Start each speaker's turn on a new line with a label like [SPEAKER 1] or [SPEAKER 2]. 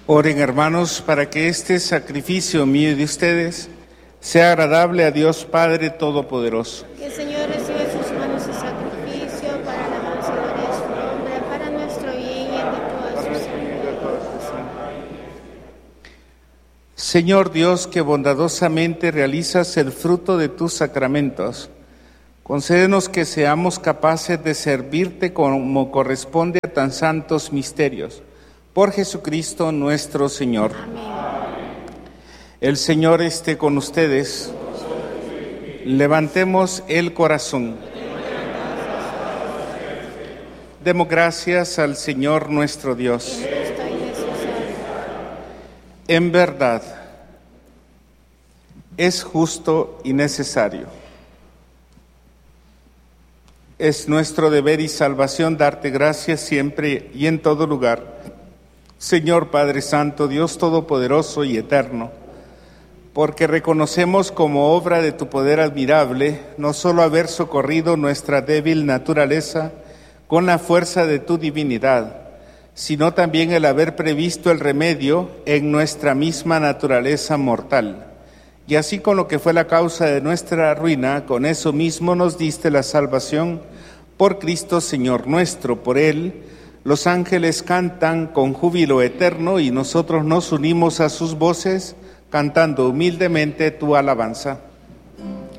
[SPEAKER 1] Oren, hermanos, para que este sacrificio mío y de ustedes sea agradable a Dios Padre Todopoderoso.
[SPEAKER 2] Que el Señor reciba en sus manos el sacrificio para la alabanza y gloria de su nombre, para nuestro bien y el de toda su sangre.
[SPEAKER 1] Señor Dios, que bondadosamente realizas el fruto de tus sacramentos, concédenos que seamos capaces de servirte como corresponde a tan santos misterios. Por Jesucristo nuestro Señor.
[SPEAKER 2] Amén.
[SPEAKER 1] El Señor esté con ustedes. Levantemos el corazón. Demos gracias al Señor nuestro Dios. En verdad, es justo y necesario. Es nuestro deber y salvación darte gracias siempre y en todo lugar, Señor Padre Santo, Dios Todopoderoso y Eterno, porque reconocemos como obra de tu poder admirable no solo haber socorrido nuestra débil naturaleza con la fuerza de tu divinidad, sino también el haber previsto el remedio en nuestra misma naturaleza mortal. Y así con lo que fue la causa de nuestra ruina, con eso mismo nos diste la salvación por Cristo Señor nuestro. Por Él los ángeles cantan con júbilo eterno y nosotros nos unimos a sus voces cantando humildemente tu alabanza.